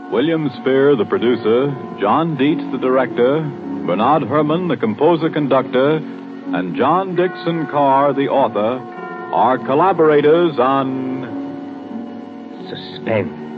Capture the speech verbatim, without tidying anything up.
William Spear, the producer, John Dietz, the director, Bernard Herrmann, the composer-conductor, and John Dixon Carr, the author, are collaborators on Suspense.